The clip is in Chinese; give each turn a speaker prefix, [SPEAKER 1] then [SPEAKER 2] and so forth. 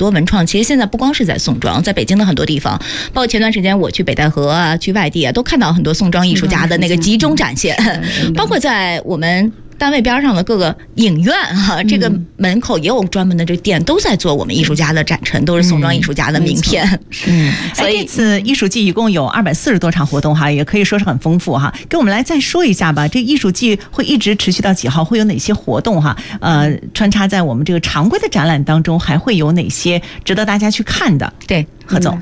[SPEAKER 1] 多文创，其实现在不光是在宋庄，在北京的很多地方，包括前段时间我去北戴河啊，去外地啊，都看到很多宋庄艺术家的那个集中展现，包括在我们单位边上的各个影院哈，这个门口也有专门的这店，都在做我们艺术家的展陈，都是宋庄艺术家的名片。
[SPEAKER 2] 所以这次艺术季一共有240多场活动哈，也可以说是很丰富哈。跟我们来再说一下吧，这艺术季会一直持续到几号？会有哪些活动哈？穿插在我们这个常规的展览当中，还会有哪些值得大家去看的？
[SPEAKER 1] 对。何总，